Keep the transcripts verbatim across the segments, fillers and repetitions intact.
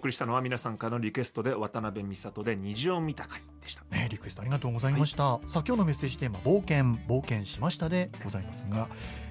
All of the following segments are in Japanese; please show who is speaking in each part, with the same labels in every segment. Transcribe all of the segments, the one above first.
Speaker 1: 送りしたのは皆さんからのリクエストで渡辺美里で虹を見た回でした、
Speaker 2: ね、リクエストありがとうございました、はい、さあ今日のメッセージテーマ冒険冒険しましたでございますが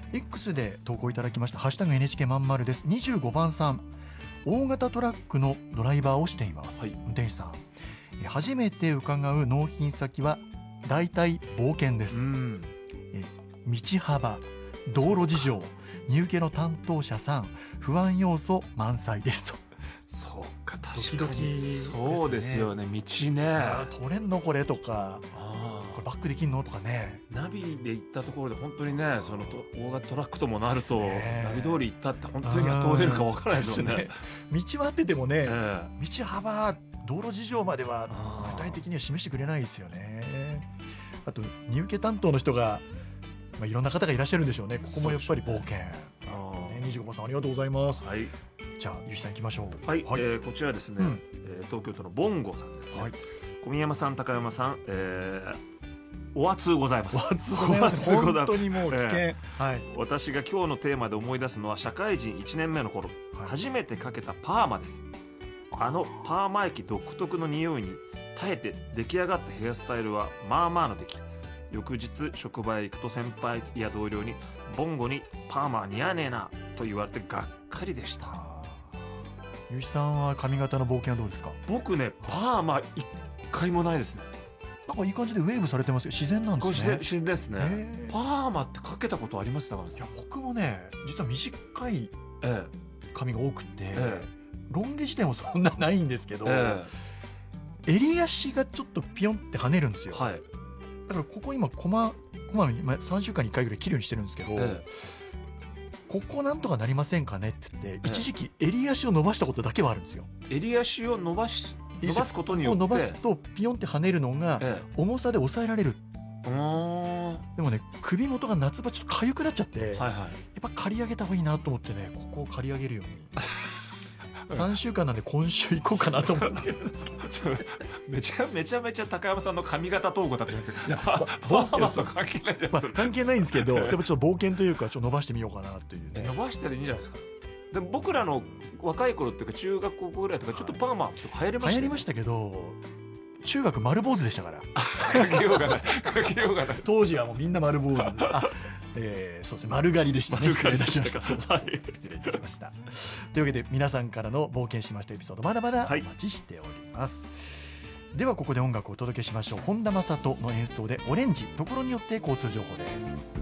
Speaker 2: X で投稿いただきましたハッシュタグ エヌエイチケー まんまるです。にじゅうごばんさん、大型トラックのドライバーをしています、はい、運転手さん、初めて伺う納品先はだいたい冒険です。うんえ道幅、道路事情、荷受けの担当者さん、不安要素満載ですと。
Speaker 1: そうか、確かにそうですよね。道ね、
Speaker 2: 取れんのこれとか、あこれバックできんのとかね。ナ
Speaker 1: ビで行ったところで本当にね、その大型トラックともなると、ナビ通り行ったって本当に通れるか分からないですよね。ね
Speaker 2: 道はあっててもね、えー、道幅、道路事情までは具体的には示してくれないですよね。あと荷受け担当の人が、まあ、いろんな方がいらっしゃるんでしょうね。ここもやっぱり冒険、ね、にじゅうごばんさんありがとうございます、はい、じゃあゆうきさん行きましょう。
Speaker 1: はい、はい、えー、こちらですね、うんえー、東京都のボンゴさんですね、はい、小宮山さん、高山さん、えー、お熱ございます。
Speaker 2: お熱ございます本当にもう危険、えーはい、
Speaker 1: 私が今日のテーマで思い出すのは社会人いちねんめの頃、はい、初めてかけたパーマです。あのパーマ液独特の匂いに耐えて出来上がったヘアスタイルはまあまあの出来。翌日職場へ行くと先輩や同僚にボンゴにパーマは似合わねえなと言われてがっかりでした。
Speaker 2: ゆうきさんは髪型の冒険はどうですか？
Speaker 1: 僕ね、パーマ一回もないですね。
Speaker 2: なんかいい感じでウェーブされてますよ。自然なんですね。
Speaker 1: 自然、自然ですね。パーマってかけたことありますか？
Speaker 2: いや僕もね、実は短い髪が多くて、ええ、ロン毛自体もそんなないんですけど、ええ、襟足がちょっとピヨンって跳ねるんですよ、はい、だからここ今こまこまめにさんしゅうかんにいっかいぐらい切るようにしてるんですけど、ええ、ここなんとかなりませんかねって言って、ええ、一時期襟足を伸ばしたことだけはあるんですよ。
Speaker 1: 襟足を伸ばし伸ばすことによって
Speaker 2: 伸ばすとピヨンって跳ねるのが重さで抑えられる、ええ、でもね、首元が夏場ちょっと痒くなっちゃって、はいはい、やっぱ刈り上げた方がいいなと思ってね、ここを刈り上げるようにさんしゅうかんなんで今週行こうかなと思ってるんですけど
Speaker 1: めちゃめちゃめちゃ高山さんの髪型投稿だったんですよ。いや関係ない、
Speaker 2: まあ、関係ないんですけどでもちょっと冒険というかちょっと伸ばしてみようかなというね。
Speaker 1: 伸ばしたらいいんじゃないですか。でも僕らの若い頃っていうか中学校ぐらいとかちょっとパーマとか流行りました、ね、
Speaker 2: 流行りましたけど中学丸坊主でしたから
Speaker 1: かけようがないかけようがない
Speaker 2: 当時はもうみんな丸坊主あ、えー、そうですね、丸刈りでしたね。
Speaker 1: 丸刈りでしたか。
Speaker 2: そうです、はい、失礼いたしましたというわけで皆さんからの冒険しましたエピソードまだまだお待ちしております、はい、ではここで音楽をお届けしましょう。本田正人の演奏でオレンジ、ところによって交通情報です。